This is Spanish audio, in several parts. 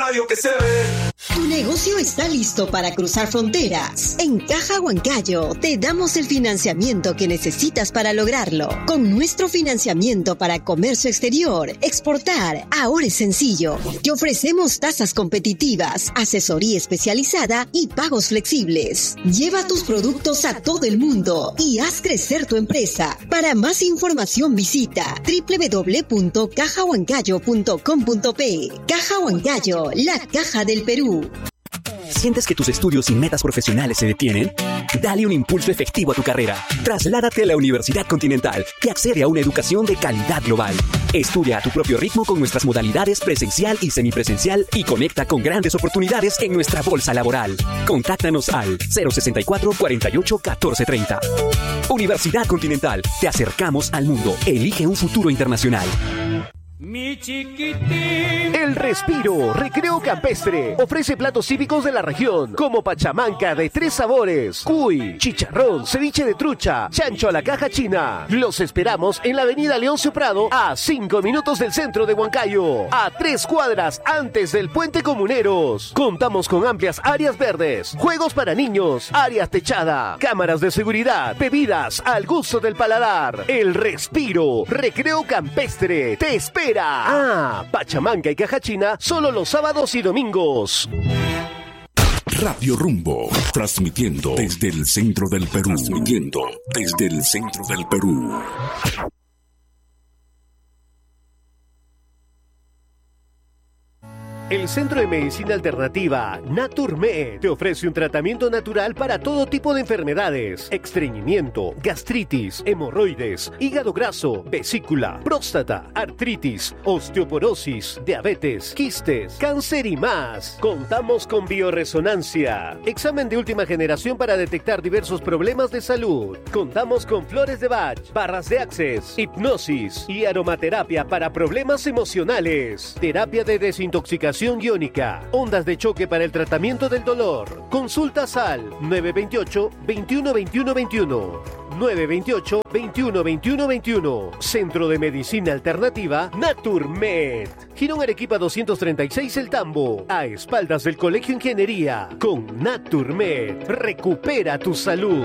radio que se ve. Tu negocio está listo para cruzar fronteras. En Caja Huancayo te damos el financiamiento que necesitas para lograrlo. Con nuestro financiamiento para comercio exterior, exportar, ahora es sencillo. Te ofrecemos tasas competitivas, asesoría especializada y pagos flexibles. Lleva tus productos a todo el mundo y haz crecer tu empresa. Para más información visita www.cajahuancayo.com.pe. Caja Huancayo, la caja del Perú. ¿Sientes que tus estudios y metas profesionales se detienen? Dale un impulso efectivo a tu carrera. Trasládate a la Universidad Continental, que accede a una educación de calidad global. Estudia a tu propio ritmo con nuestras modalidades presencial y semipresencial y conecta con grandes oportunidades en nuestra bolsa laboral. Contáctanos al 064 48 14 30. Universidad Continental, te acercamos al mundo. Elige un futuro internacional. Mi chiquitín. El Respiro Recreo Campestre ofrece platos típicos de la región, como pachamanca de 3 sabores, cuy, chicharrón, ceviche de trucha, chancho a la caja china. Los esperamos en la avenida Leoncio Prado, a 5 minutos del centro de Huancayo, a 3 cuadras antes del Puente Comuneros. Contamos con amplias áreas verdes, juegos para niños, áreas techada, cámaras de seguridad, bebidas al gusto del paladar. El Respiro Recreo Campestre te espera. Pachamanca y caja china solo los sábados y domingos. Radio Rumbo, transmitiendo desde el centro del Perú. El Centro de Medicina Alternativa Naturmed te ofrece un tratamiento natural para todo tipo de enfermedades: estreñimiento, gastritis, hemorroides, hígado graso, vesícula, próstata, artritis, osteoporosis, diabetes, quistes, cáncer y más. Contamos con bioresonancia, examen de última generación para detectar diversos problemas de salud. Contamos con flores de Bach, barras de Access, hipnosis y aromaterapia para problemas emocionales, terapia de desintoxicación iónica, ondas de choque para el tratamiento del dolor. Consultas al 928 21 21 21. 928 21 21 21. Centro de Medicina Alternativa Naturmed. Girón Arequipa 236 El Tambo, a espaldas del Colegio Ingeniería. Con Naturmed, recupera tu salud.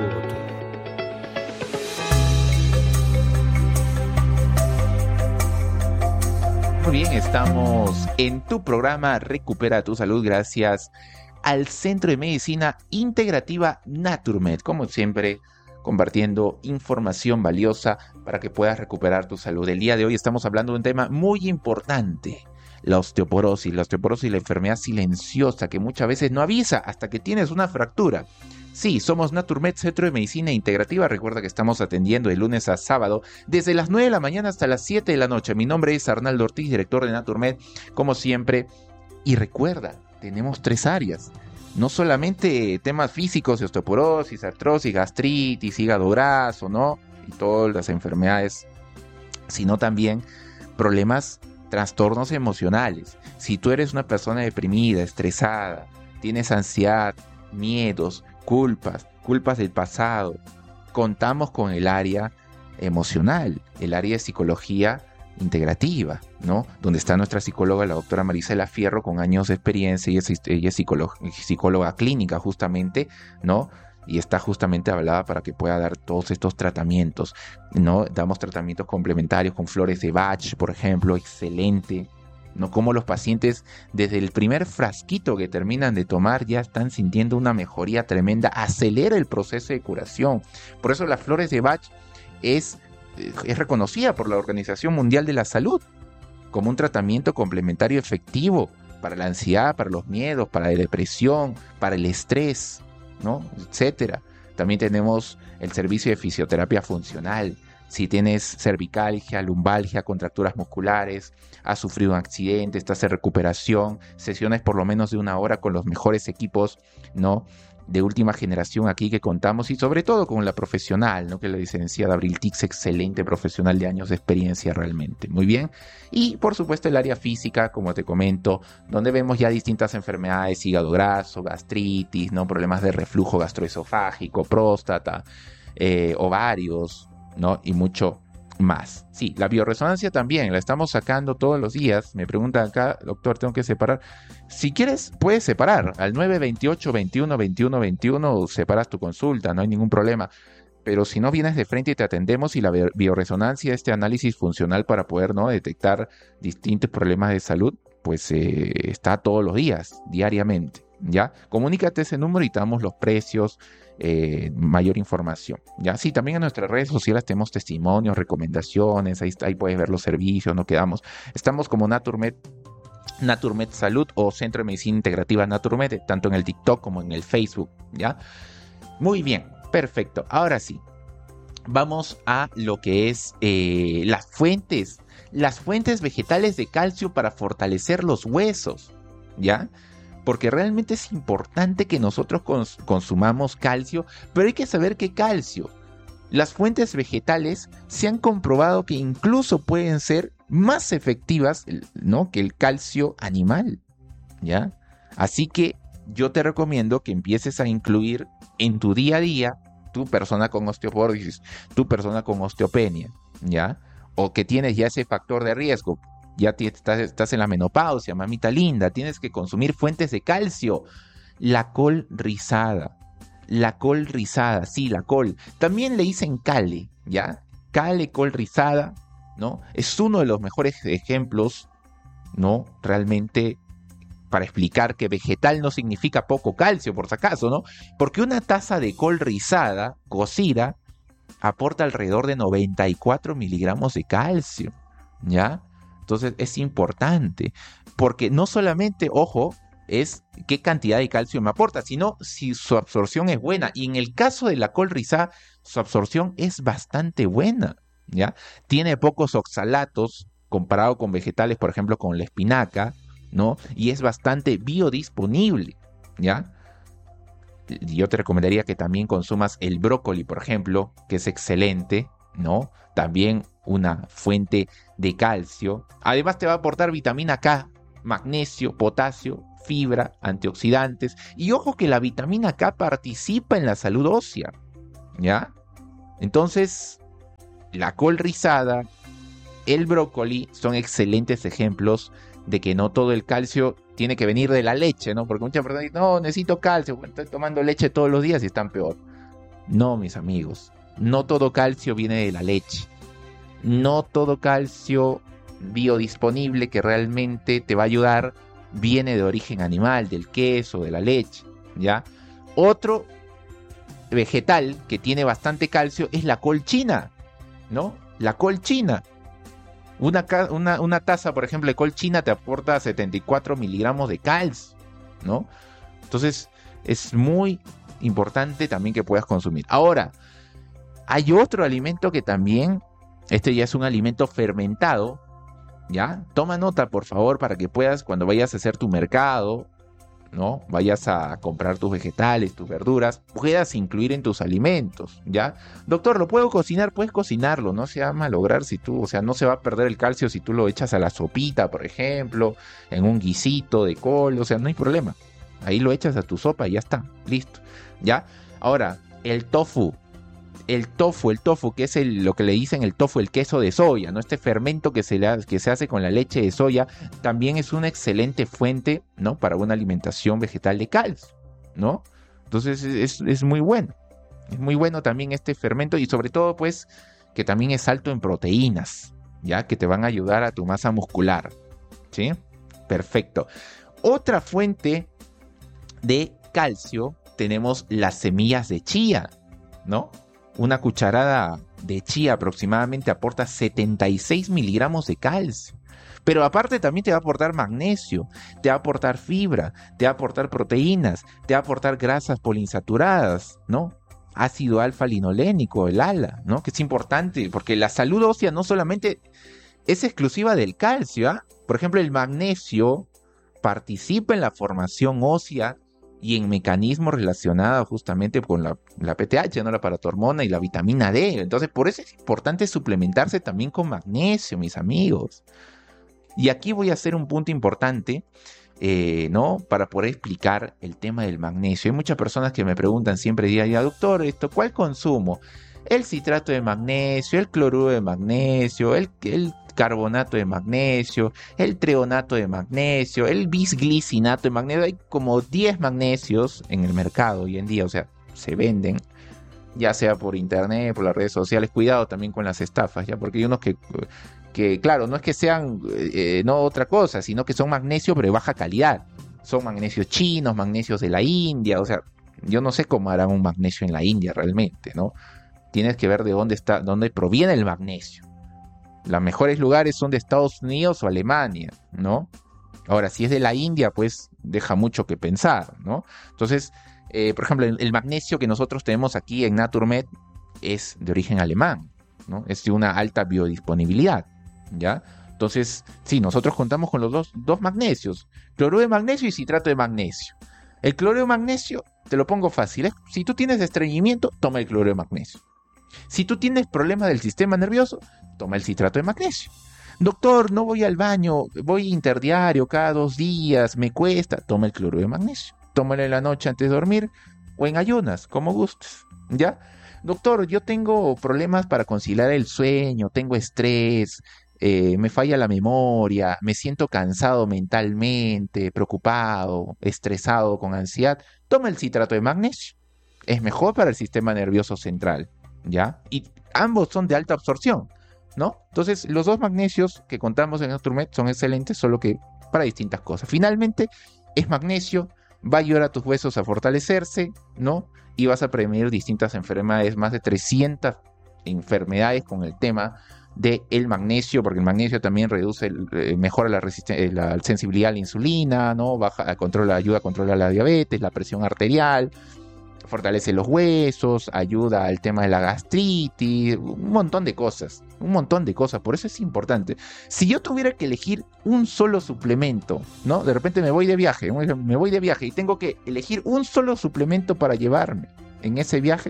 Muy bien, estamos en tu programa Recupera tu Salud gracias al Centro de Medicina Integrativa Naturmed, como siempre compartiendo información valiosa para que puedas recuperar tu salud. El día de hoy estamos hablando de un tema muy importante: la osteoporosis, la enfermedad silenciosa que muchas veces no avisa hasta que tienes una fractura. Sí, somos Naturmed, Centro de Medicina Integrativa. Recuerda que estamos atendiendo de lunes a sábado desde las 9 de la mañana hasta las 7 de la noche. Mi nombre es Arnaldo Ortiz, director de Naturmed, como siempre. Y recuerda, tenemos 3 áreas. No solamente temas físicos de osteoporosis, artrosis, gastritis, hígado graso, ¿no? Y todas las enfermedades, sino también problemas, trastornos emocionales. Si tú eres una persona deprimida, estresada, tienes ansiedad, miedos, culpas del pasado, contamos con el área emocional, el área de psicología integrativa, ¿no? Donde está nuestra psicóloga, la doctora Marisela Fierro, con años de experiencia. Ella es psicóloga clínica justamente, ¿no? Y está justamente avalada para que pueda dar todos estos tratamientos, ¿no? Damos tratamientos complementarios con flores de Bach, por ejemplo, excelente, ¿no? Como los pacientes desde el primer frasquito que terminan de tomar ya están sintiendo una mejoría tremenda, acelera el proceso de curación. Por eso las flores de Bach es reconocida por la Organización Mundial de la Salud como un tratamiento complementario efectivo para la ansiedad, para los miedos, para la depresión, para el estrés, ¿no? Etcétera. También tenemos el servicio de fisioterapia funcional. Si tienes cervicalgia, lumbalgia, contracturas musculares, has sufrido un accidente, estás en recuperación, sesiones por lo menos de 1 hora con los mejores equipos, ¿no?, de última generación aquí que contamos, y sobre todo con la profesional, ¿no?, que es la licenciada Abril Tix, excelente profesional de años de experiencia realmente. Muy bien. Y por supuesto el área física, como te comento, donde vemos ya distintas enfermedades: hígado graso, gastritis, ¿no?, problemas de reflujo gastroesofágico, próstata, ovarios, ¿no?, y mucho más. Sí, la bioresonancia también la estamos sacando todos los días. Me preguntan acá, doctor, tengo que separar. Si quieres, puedes separar. Al 928-21-21-21 separas tu consulta, no hay ningún problema. Pero si no, vienes de frente y te atendemos, y la bioresonancia, este análisis funcional para poder, ¿no?, detectar distintos problemas de salud, pues está todos los días, diariamente, ¿ya? Comunícate ese número y te damos los precios, mayor información, ¿ya? Sí, también en nuestras redes sociales tenemos testimonios, recomendaciones, ahí puedes ver los servicios, no quedamos. Estamos como Naturmed Salud o Centro de Medicina Integrativa Naturmed, tanto en el TikTok como en el Facebook, ¿ya? Muy bien, perfecto. Ahora sí, vamos a lo que es las fuentes vegetales de calcio para fortalecer los huesos, ¿ya? Porque realmente es importante que nosotros consumamos calcio, pero hay que saber qué calcio. Las fuentes vegetales se han comprobado que incluso pueden ser más efectivas, ¿no?, que el calcio animal, ¿ya? Así que yo te recomiendo que empieces a incluir en tu día a día, tu persona con osteoporosis, tu persona con osteopenia, ¿ya? O que tienes ya ese factor de riesgo. Ya estás en la menopausia, mamita linda, tienes que consumir fuentes de calcio. La col rizada, sí, la col. También le dicen cale, ¿ya? Cale, col rizada, ¿no? Es uno de los mejores ejemplos, ¿no?, realmente para explicar que vegetal no significa poco calcio, por si acaso, ¿no? Porque una taza de col rizada, cocida, aporta alrededor de 94 miligramos de calcio, ¿ya? Entonces es importante, porque no solamente, ojo, es qué cantidad de calcio me aporta, sino si su absorción es buena. Y en el caso de la col rizada, su absorción es bastante buena, ¿ya? Tiene pocos oxalatos comparado con vegetales, por ejemplo, con la espinaca, ¿no? Y es bastante biodisponible, ¿ya? Yo te recomendaría que también consumas el brócoli, por ejemplo, que es excelente, ¿no? También una fuente de calcio. Además te va a aportar vitamina K, magnesio, potasio, fibra, antioxidantes. Y ojo que la vitamina K participa en la salud ósea, ¿ya? Entonces, la col rizada, el brócoli son excelentes ejemplos de que no todo el calcio tiene que venir de la leche, ¿no? Porque muchas personas dicen, no, necesito calcio, estoy tomando leche todos los días y están peor. No, mis amigos, no todo calcio viene de la leche. No todo calcio biodisponible que realmente te va a ayudar viene de origen animal, del queso, de la leche, ¿ya? Otro vegetal que tiene bastante calcio es la col china, ¿no? La col china. Una taza, por ejemplo, de col china te aporta 74 miligramos de calcio, ¿no? Entonces, es muy importante también que puedas consumir. Ahora, hay otro alimento que también, este ya es un alimento fermentado, ¿ya? Toma nota, por favor, para que puedas, cuando vayas a hacer tu mercado, ¿no?, vayas a comprar tus vegetales, tus verduras, puedas incluir en tus alimentos, ¿ya? Doctor, ¿lo puedo cocinar? Puedes cocinarlo, no se va a malograr si tú, o sea, no se va a perder el calcio si tú lo echas a la sopita, por ejemplo, en un guisito de col, o sea, no hay problema. Ahí lo echas a tu sopa y ya está, listo, ¿ya? Ahora, el tofu, que es lo que le dicen el tofu, el queso de soya, ¿no? Este fermento que se hace con la leche de soya, también es una excelente fuente, ¿no?, para una alimentación vegetal de calcio, ¿no? Entonces es muy bueno. Es muy bueno también este fermento y sobre todo, pues, que también es alto en proteínas, ¿ya? Que te van a ayudar a tu masa muscular, ¿sí? Perfecto. Otra fuente de calcio tenemos las semillas de chía, ¿no? Una cucharada de chía aproximadamente aporta 76 miligramos de calcio. Pero aparte también te va a aportar magnesio, te va a aportar fibra, te va a aportar proteínas, te va a aportar grasas poliinsaturadas, ¿no? Ácido alfa-linolénico, el ALA, ¿no? Que es importante porque la salud ósea no solamente es exclusiva del calcio, ¿ah? Por ejemplo, el magnesio participa en la formación ósea y en mecanismos relacionados justamente con la PTH, ¿no?, la paratormona y la vitamina D. Entonces, por eso es importante suplementarse también con magnesio, mis amigos. Y aquí voy a hacer un punto importante, ¿no?, para poder explicar el tema del magnesio. Hay muchas personas que me preguntan siempre día a día, doctor, ¿cuál consumo? el citrato de magnesio, el cloruro de magnesio, el carbonato de magnesio, el treonato de magnesio, el bisglicinato de magnesio. Hay como 10 magnesios en el mercado hoy en día, o sea, se venden, ya sea por internet, por las redes sociales. Cuidado también con las estafas, ya, porque hay unos que claro, no es que sean no otra cosa, sino que son magnesios pero de baja calidad. Son magnesios chinos, magnesios de la India, o sea, yo no sé cómo harán un magnesio en la India realmente, ¿no? Tienes que ver de dónde proviene el magnesio. Los mejores lugares son de Estados Unidos o Alemania, ¿no? Ahora, si es de la India, pues deja mucho que pensar, ¿no? Entonces, por ejemplo, el magnesio que nosotros tenemos aquí en Naturmed es de origen alemán, ¿no? Es de una alta biodisponibilidad, ¿ya? Entonces, sí, nosotros contamos con los dos magnesios, cloruro de magnesio y citrato de magnesio. El cloruro de magnesio, te lo pongo fácil, si tú tienes estreñimiento, toma el cloruro de magnesio. Si tú tienes problemas del sistema nervioso, toma el citrato de magnesio. Doctor, no voy al baño, voy interdiario cada 2 días, me cuesta, toma el cloruro de magnesio. Tómalo en la noche antes de dormir o en ayunas, como gustes, ¿ya? Doctor, yo tengo problemas para conciliar el sueño, tengo estrés, me falla la memoria, me siento cansado mentalmente, preocupado, estresado, con ansiedad. Toma el citrato de magnesio. Es mejor para el sistema nervioso central, ¿ya? Y ambos son de alta absorción, ¿no? Entonces, los 2 magnesios que contamos en Naturmed son excelentes, solo que para distintas cosas. Finalmente, es magnesio, va a ayudar a tus huesos a fortalecerse, ¿no? Y vas a prevenir distintas enfermedades, más de 300 enfermedades con el tema del magnesio, porque el magnesio también mejora la sensibilidad a la insulina, ¿no? Ayuda a controlar la diabetes, la presión arterial, fortalece los huesos, ayuda al tema de la gastritis, un montón de cosas, por eso es importante. Si yo tuviera que elegir un solo suplemento, ¿no? De repente me voy de viaje y tengo que elegir un solo suplemento para llevarme en ese viaje,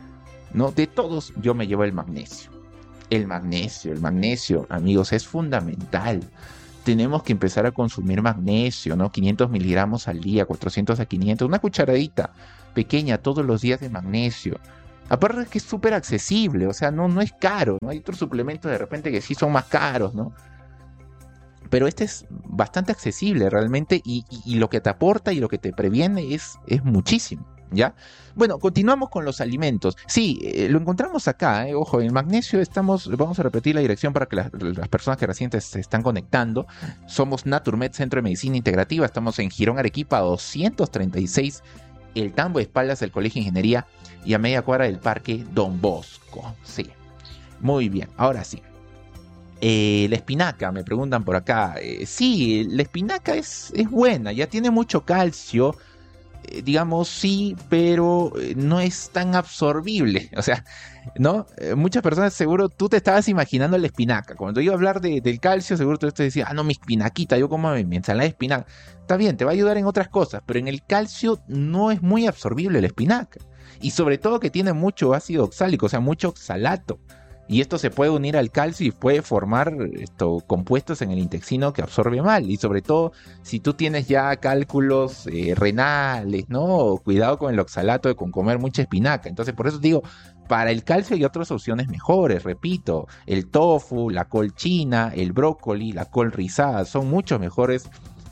¿no? De todos, yo me llevo el magnesio. El magnesio, amigos, es fundamental. Tenemos que empezar a consumir magnesio, ¿no? 500 miligramos al día, 400 a 500, una cucharadita pequeña todos los días de magnesio. Aparte es que es súper accesible, o sea, no es caro, ¿no? Hay otros suplementos de repente que sí son más caros, ¿no? Pero este es bastante accesible realmente y lo que te aporta y lo que te previene es muchísimo, ¿ya? Bueno, continuamos con los alimentos. Sí, lo encontramos acá, ojo, el magnesio vamos a repetir la dirección para que las personas que recién se están conectando. Somos Naturmed, Centro de Medicina Integrativa, estamos en Girón Arequipa 236, el Tambo, espaldas del Colegio de Ingeniería y a media cuadra del Parque Don Bosco. Sí, muy bien, ahora sí. La espinaca, me preguntan por acá. Sí, la espinaca es buena, ya tiene mucho calcio, digamos, sí, pero no es tan absorbible. O sea, ¿no? Muchas personas, seguro, tú te estabas imaginando la espinaca. Cuando yo iba a hablar del calcio, seguro tú te decías, no, mi espinaquita, yo como mi ensalada de espinaca. Está bien, te va a ayudar en otras cosas, pero en el calcio no es muy absorbible la espinaca. Y sobre todo que tiene mucho ácido oxálico, o sea, mucho oxalato. Y esto se puede unir al calcio y puede formar compuestos en el intestino que absorbe mal. Y sobre todo, si tú tienes ya cálculos renales, ¿no? Cuidado con el oxalato, con comer mucha espinaca. Entonces, por eso digo, para el calcio hay otras opciones mejores. Repito, el tofu, la col china, el brócoli, la col rizada, son mucho mejores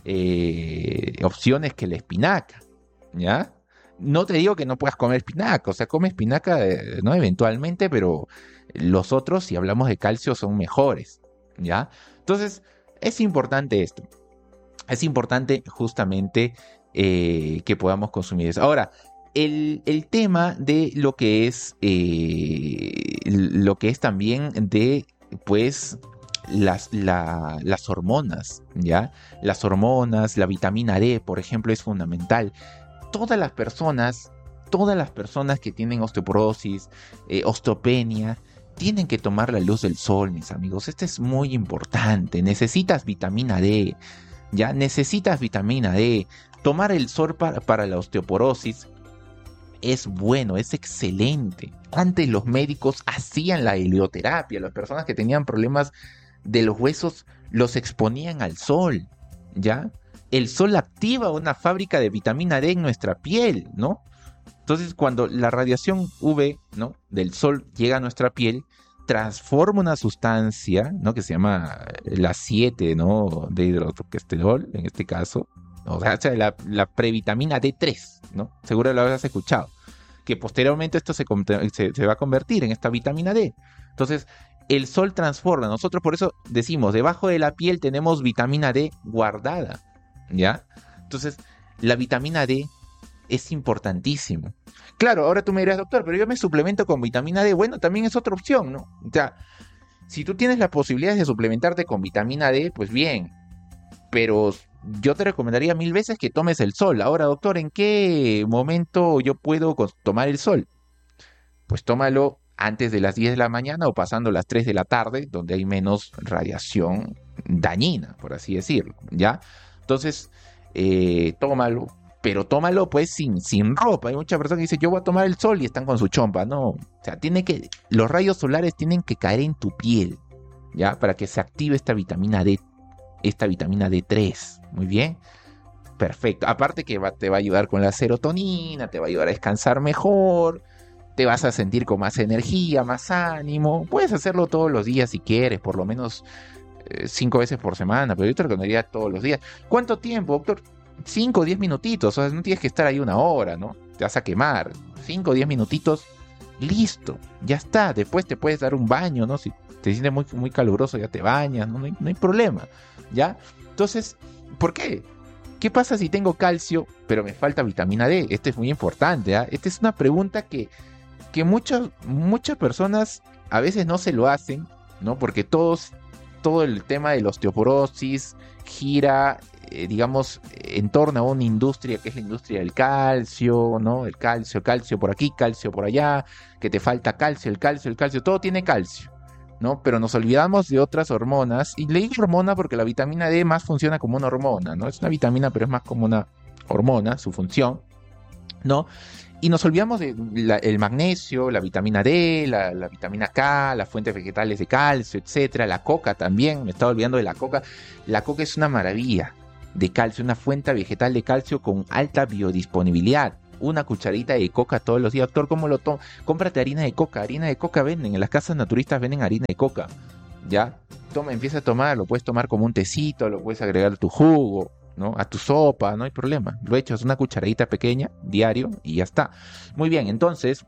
opciones que la espinaca, ¿ya? No te digo que no puedas comer espinaca, o sea, come espinaca, ¿no? Eventualmente, pero los otros, si hablamos de calcio, son mejores, ¿ya? Entonces, es importante esto. Es importante justamente que podamos consumir eso. Ahora, el tema de lo que es también de, pues, las hormonas, ¿ya? Las hormonas, la vitamina D, por ejemplo, es fundamental. Todas las personas que tienen osteoporosis, osteopenia, tienen que tomar la luz del sol, mis amigos. Esto es muy importante. Necesitas vitamina D, ¿ya? Necesitas vitamina D. Tomar el sol para la osteoporosis es bueno, es excelente. Antes los médicos hacían la helioterapia. Las personas que tenían problemas de los huesos los exponían al sol, ¿ya? El sol activa una fábrica de vitamina D en nuestra piel, ¿no? Entonces, cuando la radiación UV, ¿no?, del sol llega a nuestra piel, transforma una sustancia, ¿no?, que se llama la 7, ¿no?, de hidroxocolesterol, en este caso, o sea, la previtamina D3, ¿no? Seguro lo habrás escuchado. Que posteriormente esto se va a convertir en esta vitamina D. Entonces, el sol transforma. Nosotros por eso decimos, debajo de la piel tenemos vitamina D guardada, ¿ya? Entonces, la vitamina D es importantísimo. Claro, ahora tú me dirás, doctor, pero yo me suplemento con vitamina D. Bueno, también es otra opción, ¿no? O sea, si tú tienes la posibilidad de suplementarte con vitamina D, pues bien. Pero yo te recomendaría 1000 veces que tomes el sol. Ahora, doctor, ¿en qué momento yo puedo tomar el sol? Pues tómalo antes de las 10 de la mañana o pasando las 3 de la tarde, donde hay menos radiación dañina, por así decirlo, ¿ya? Entonces, tómalo, pero tómalo pues sin ropa. Hay muchas personas que dicen, yo voy a tomar el sol y están con su chompa. No, o sea, los rayos solares tienen que caer en tu piel, ¿ya? Para que se active esta vitamina D, esta vitamina D3, muy bien, perfecto. Aparte que te va a ayudar con la serotonina, te va a ayudar a descansar mejor, te vas a sentir con más energía, más ánimo. Puedes hacerlo todos los días si quieres, por lo menos 5 veces por semana, pero yo te recomendaría todos los días. ¿Cuánto tiempo, doctor? 5 o 10 minutitos, o sea, no tienes que estar ahí 1 hora, ¿no? Te vas a quemar. 5 o 10 minutitos, listo, ya está. Después te puedes dar un baño, ¿no? Si te sientes muy, muy caluroso, ya te bañas, ¿no? No hay problema, ¿ya? Entonces, ¿por qué? ¿Qué pasa si tengo calcio, pero me falta vitamina D? Esto es muy importante, ¿eh? Esta es una pregunta que muchas personas a veces no se lo hacen, ¿no? Porque todo el tema de la osteoporosis gira, digamos, en torno a una industria que es la industria del calcio, ¿no? El calcio por aquí, calcio por allá, que te falta calcio, el calcio, todo tiene calcio, ¿no? Pero nos olvidamos de otras hormonas, y le digo hormona porque la vitamina D más funciona como una hormona, ¿no? Es una vitamina, pero es más como una hormona, su función, ¿no? Y nos olvidamos del magnesio, la vitamina D, la vitamina K, las fuentes vegetales de calcio, etcétera, la coca también, me estaba olvidando de la coca. La coca es una maravilla de calcio, una fuente vegetal de calcio con alta biodisponibilidad. Una cucharita de coca todos los días. Doctor, ¿cómo lo tomo? Cómprate harina de coca venden, en las casas naturistas venden harina de coca, ¿ya? Empieza a tomar, lo puedes tomar como un tecito, lo puedes agregar a tu jugo, ¿no? A tu sopa, no hay problema. Lo echas una cucharadita pequeña diario y ya está. Muy bien, entonces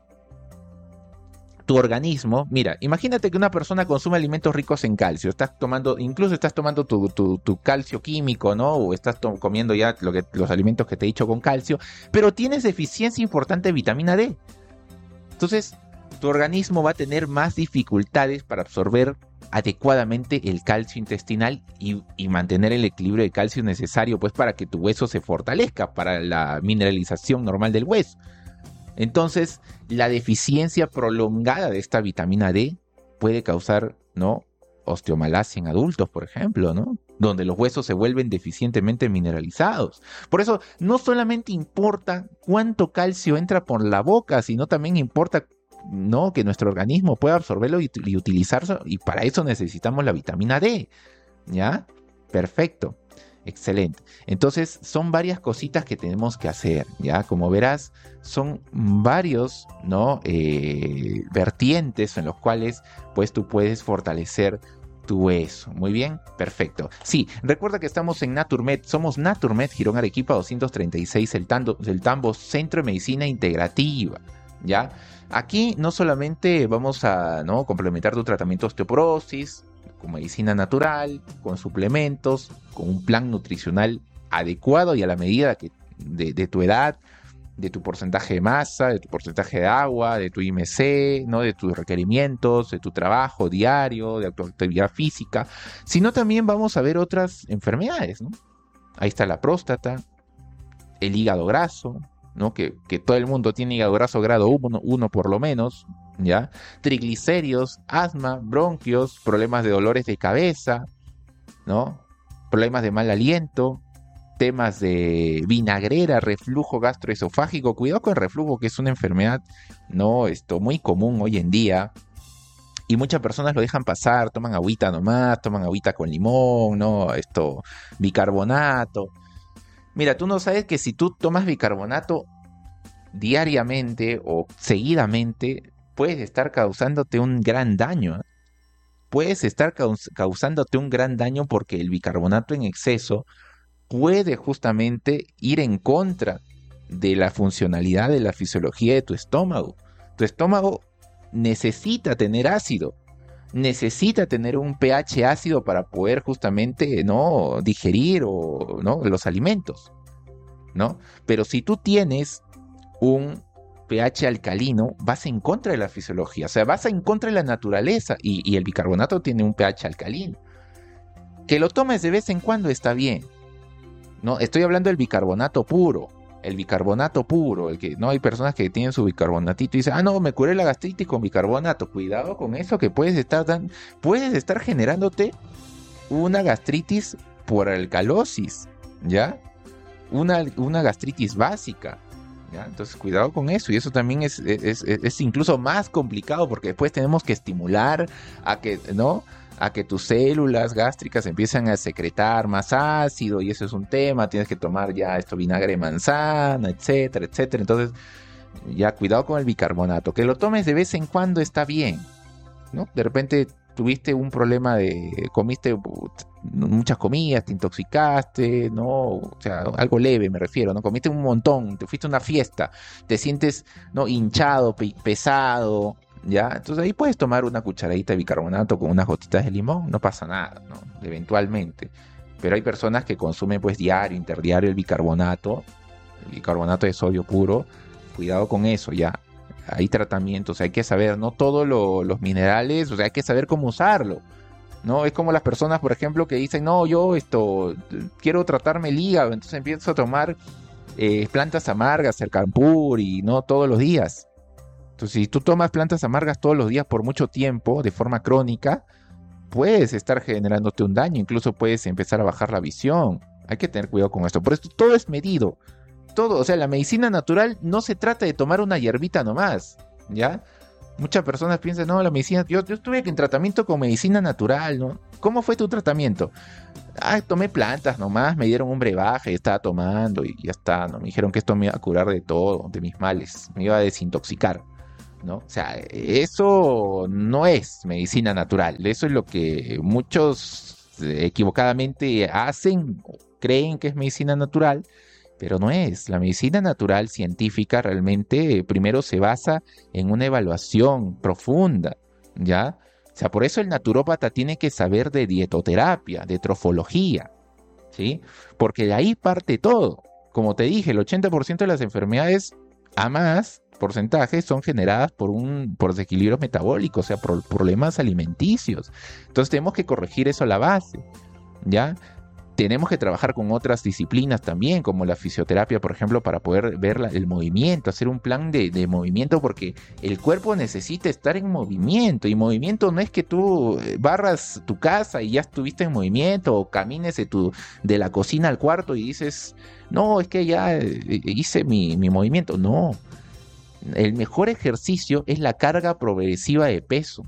tu organismo, mira, imagínate que una persona consume alimentos ricos en calcio, incluso estás tomando tu calcio químico, ¿no? O estás comiendo ya los alimentos que te he dicho con calcio, pero tienes deficiencia importante de vitamina D. Entonces, tu organismo va a tener más dificultades para absorber adecuadamente el calcio intestinal y mantener el equilibrio de calcio necesario, pues, para que tu hueso se fortalezca, para la mineralización normal del hueso. Entonces, la deficiencia prolongada de esta vitamina D puede causar, ¿no?, osteomalacia en adultos, por ejemplo, ¿no?, donde los huesos se vuelven deficientemente mineralizados. Por eso, no solamente importa cuánto calcio entra por la boca, sino también importa, ¿no?, que nuestro organismo pueda absorberlo y utilizarlo, y para eso necesitamos la vitamina D, ¿ya? Perfecto. Excelente. Entonces, son varias cositas que tenemos que hacer, ¿ya? Como verás, son varios, ¿no?, vertientes en los cuales, pues, tú puedes fortalecer tu hueso. Muy bien, perfecto. Sí, recuerda que estamos en Naturmed, somos Naturmed, Girón Arequipa 236, el Tambo, Centro de Medicina Integrativa, ¿ya? Aquí no solamente vamos a, ¿no?, complementar tu tratamiento de osteoporosis, con medicina natural, con suplementos, con un plan nutricional adecuado y a la medida de tu edad, de tu porcentaje de masa, de tu porcentaje de agua, de tu IMC, ¿no?, de tus requerimientos, de tu trabajo diario, de tu actividad física, sino también vamos a ver otras enfermedades, ¿no? Ahí está la próstata, el hígado graso, ¿no?, que todo el mundo tiene hígado graso grado 1 por lo menos, ¿ya? Triglicéridos, asma, bronquios, problemas de dolores de cabeza, ¿no?, problemas de mal aliento, temas de vinagrera, reflujo gastroesofágico. Cuidado con el reflujo, que es una enfermedad, ¿no?, muy común hoy en día, y muchas personas lo dejan pasar, toman agüita nomás, toman agüita con limón, ¿no?, bicarbonato. Mira, tú no sabes que si tú tomas bicarbonato, diariamente o seguidamente, puedes estar causándote un gran daño, ¿eh? Puedes estar causándote un gran daño porque el bicarbonato en exceso puede justamente ir en contra de la funcionalidad de la fisiología de tu estómago. Tu estómago necesita tener ácido, necesita tener un pH ácido para poder justamente, ¿no?, digerir ¿no?, los alimentos, ¿no? Pero si tú tienes un pH alcalino, vas en contra de la fisiología, o sea, vas en contra de la naturaleza, y el bicarbonato tiene un pH alcalino. Que lo tomes de vez en cuando está bien, ¿no? Estoy hablando del bicarbonato puro, el que no hay personas que tienen su bicarbonatito y dicen, no, me curé la gastritis con bicarbonato. Cuidado con eso, que puedes estar generándote una gastritis por alcalosis, ¿ya? Una gastritis básica, ¿ya? Entonces cuidado con eso, y eso también es incluso más complicado, porque después tenemos que estimular a que tus células gástricas empiezan a secretar más ácido, y eso es un tema. Tienes que tomar ya vinagre de manzana, etcétera, etcétera. Entonces ya cuidado con el bicarbonato. Que lo tomes de vez en cuando está bien, ¿no? De repente tuviste un problema comiste muchas comidas, te intoxicaste, ¿no? O sea, algo leve me refiero, ¿no? Comiste un montón, te fuiste a una fiesta, te sientes, ¿no?, hinchado, pesado, ¿ya? Entonces ahí puedes tomar una cucharadita de bicarbonato con unas gotitas de limón, no pasa nada, ¿no?, eventualmente. Pero hay personas que consumen pues interdiario el bicarbonato de sodio puro. Cuidado con eso, ya. Hay tratamientos, hay que saber, no todos los minerales, o sea, hay que saber cómo usarlo, ¿no? Es como las personas, por ejemplo, que dicen, no, yo quiero tratarme el hígado, entonces empiezo a tomar plantas amargas, el campur, y no todos los días. Entonces, si tú tomas plantas amargas todos los días por mucho tiempo, de forma crónica, puedes estar generándote un daño, incluso puedes empezar a bajar la visión. Hay que tener cuidado con esto. Por esto todo es medido. Todo, o sea, la medicina natural no se trata de tomar una hierbita nomás, ¿ya? Muchas personas piensan, no, la medicina... Yo estuve en tratamiento con medicina natural, ¿no? ¿Cómo fue tu tratamiento? Tomé plantas nomás, me dieron un brebaje, estaba tomando y ya está, ¿no? Me dijeron que esto me iba a curar de todo, de mis males, me iba a desintoxicar, ¿no? O sea, eso no es medicina natural. Eso es lo que muchos equivocadamente hacen, creen que es medicina natural, pero no es. La medicina natural científica realmente primero se basa en una evaluación profunda, ¿ya? O sea, por eso el naturópata tiene que saber de dietoterapia, de trofología, ¿sí? Porque de ahí parte todo. Como te dije, el 80% de las enfermedades, a más porcentajes, son generadas por desequilibrios metabólicos, o sea, por problemas alimenticios. Entonces tenemos que corregir eso a la base, ¿ya? Tenemos que trabajar con otras disciplinas también, como la fisioterapia, por ejemplo, para poder ver el movimiento, hacer un plan de movimiento, porque el cuerpo necesita estar en movimiento, y movimiento no es que tú barras tu casa y ya estuviste en movimiento, o camines de la cocina al cuarto y dices, no, es que ya hice mi movimiento. No, el mejor ejercicio es la carga progresiva de peso.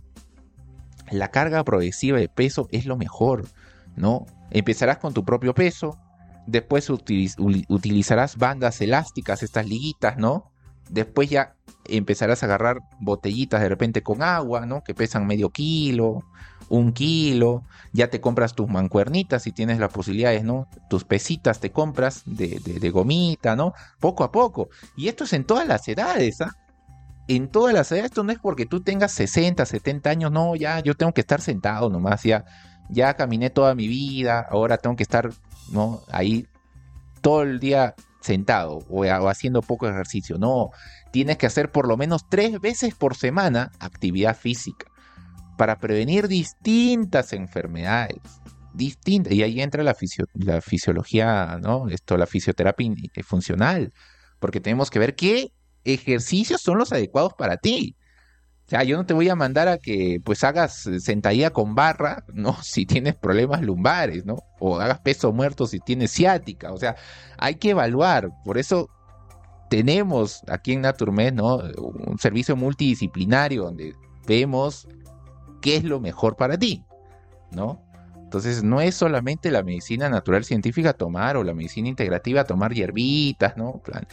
La carga progresiva de peso es lo mejor, ¿no? Empezarás con tu propio peso, después utilizarás bandas elásticas, estas liguitas, ¿no? Después ya empezarás a agarrar botellitas de repente con agua, ¿no?, que pesan medio kilo, 1 kilo, ya te compras tus mancuernitas si tienes las posibilidades, ¿no? Tus pesitas te compras de gomita, ¿no? Poco a poco. Y esto es en todas las edades, ¿ah? En todas las edades. Esto no es porque tú tengas 60, 70 años, no, ya yo tengo que estar sentado nomás, ya caminé toda mi vida, ahora tengo que estar, ¿no?, ahí todo el día sentado o haciendo poco ejercicio. No, tienes que hacer por lo menos 3 veces por semana actividad física para prevenir distintas enfermedades, distintas. Y ahí entra la fisiología, ¿no? La fisioterapia funcional, porque tenemos que ver qué ejercicios son los adecuados para ti. O sea, yo no te voy a mandar a que pues hagas sentadilla con barra, ¿no?, si tienes problemas lumbares, ¿no? O hagas peso muerto si tienes ciática. O sea, hay que evaluar. Por eso tenemos aquí en Naturmed, ¿no?, un servicio multidisciplinario donde vemos qué es lo mejor para ti, ¿no? Entonces no es solamente la medicina natural científica tomar, o la medicina integrativa tomar hierbitas, ¿no?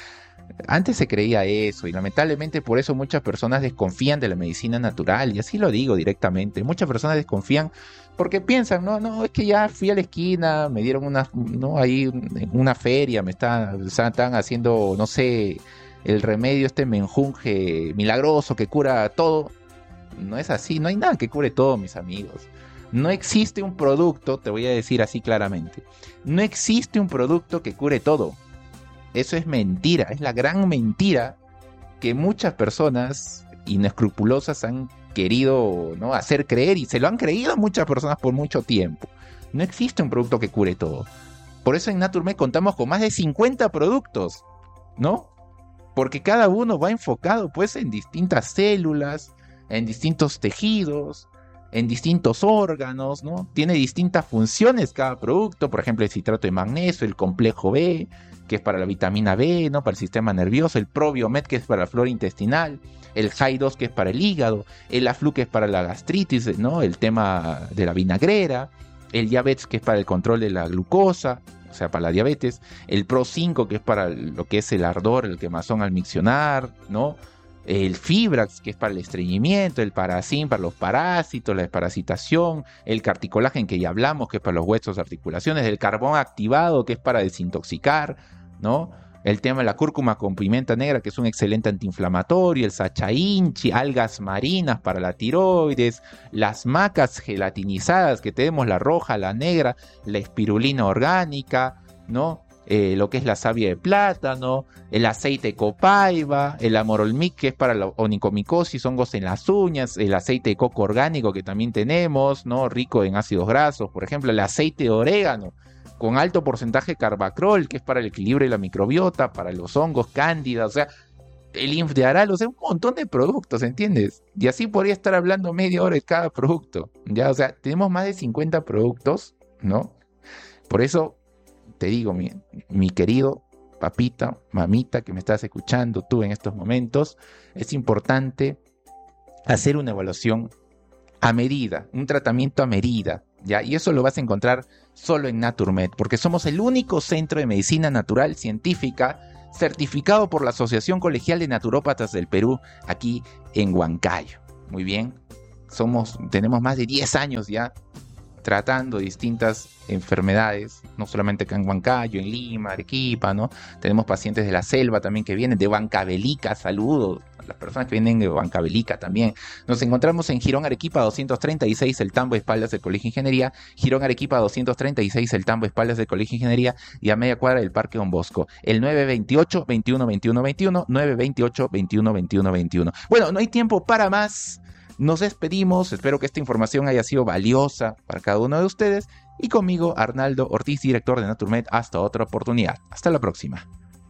Antes se creía eso y lamentablemente por eso muchas personas desconfían de la medicina natural, y así lo digo directamente. Muchas personas desconfían porque piensan, no, es que ya fui a la esquina, me dieron ahí en una feria, están haciendo, no sé, el remedio menjunje milagroso que cura todo. No es así, no hay nada que cure todo, mis amigos. No existe un producto, te voy a decir así claramente, no existe un producto que cure todo. Eso es mentira, es la gran mentira que muchas personas inescrupulosas han querido, ¿no?, hacer creer, y se lo han creído muchas personas por mucho tiempo. No existe un producto que cure todo. Por eso en Naturmed contamos con más de 50 productos, ¿no? Porque cada uno va enfocado pues en distintas células, en distintos tejidos, en distintos órganos, ¿no? Tiene distintas funciones cada producto, por ejemplo el citrato de magnesio, el complejo B, que es para la vitamina B, ¿no?, para el sistema nervioso, el Probiomed, que es para la flora intestinal, el Jai 2, que es para el hígado, el Aflu, que es para la gastritis, ¿no?, el tema de la vinagrera, el Diabetes, que es para el control de la glucosa, o sea, para la diabetes, el Pro 5, que es para lo que es el ardor, el quemazón al miccionar, ¿no?, el Fibrax, que es para el estreñimiento, el Paracin para los parásitos, la desparasitación, el Carticolagen, que ya hablamos, que es para los huesos, articulaciones, el carbón activado, que es para desintoxicar, ¿no? El tema de la cúrcuma con pimienta negra, que es un excelente antiinflamatorio, el Sacha Inchi, algas marinas para la tiroides, las macas gelatinizadas, que tenemos la roja, la negra, la espirulina orgánica, ¿no? Lo que es la savia de plátano, el aceite de copaiba, el amorolmic, que es para la onicomicosis, hongos en las uñas, el aceite de coco orgánico que también tenemos, ¿no?, rico en ácidos grasos, por ejemplo, el aceite de orégano con alto porcentaje de carbacrol, que es para el equilibrio de la microbiota, para los hongos cándida, o sea, el Infdearal, o sea, un montón de productos, ¿entiendes? Y así podría estar hablando media hora de cada producto, ¿ya? O sea, tenemos más de 50 productos, ¿no? Por eso te digo, mi querido papita, mamita, que me estás escuchando tú en estos momentos, es importante hacer una evaluación a medida, un tratamiento a medida, ¿ya? Y eso lo vas a encontrar solo en Naturmed, porque somos el único centro de medicina natural científica certificado por la Asociación Colegial de Naturópatas del Perú, aquí en Huancayo. Muy bien, tenemos más de 10 años ya tratando distintas enfermedades, no solamente acá en Huancayo, en Lima, Arequipa, ¿no? Tenemos pacientes de la selva también que vienen, de Huancavelica, saludos a las personas que vienen de Huancavelica también. Nos encontramos en Girón Arequipa 236, el Tambo, espaldas del Colegio de Ingeniería, Girón Arequipa 236, el Tambo, espaldas del Colegio de Ingeniería, y a media cuadra del Parque Don Bosco, el 928-21-21-21, 928-21-21-21. Bueno, no hay tiempo para más. Nos despedimos, espero que esta información haya sido valiosa para cada uno de ustedes, y conmigo Arnaldo Ortiz, director de Naturmed, hasta otra oportunidad. Hasta la próxima.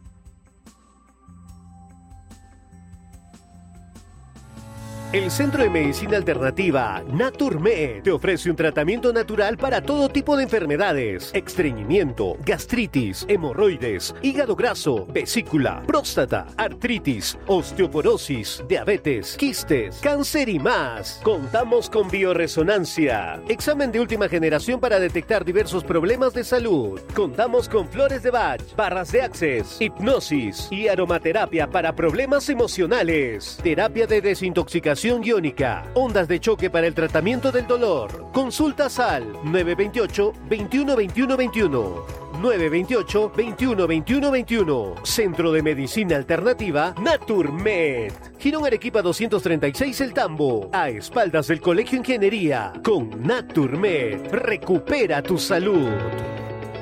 El Centro de Medicina Alternativa Naturmed te ofrece un tratamiento natural para todo tipo de enfermedades: estreñimiento, gastritis, hemorroides, hígado graso, vesícula, próstata, artritis, osteoporosis, diabetes, quistes, cáncer y más. Contamos con bioresonancia, examen de última generación para detectar diversos problemas de salud. Contamos con flores de Bach, barras de Access, hipnosis y aromaterapia para problemas emocionales, terapia de desintoxicación iónica, ondas de choque para el tratamiento del dolor. Consultas al 928-21-21-21. 928-21-21-21. Centro de Medicina Alternativa Naturmed. Girón Arequipa 236 El Tambo, a espaldas del Colegio Ingeniería. Con Naturmed, recupera tu salud.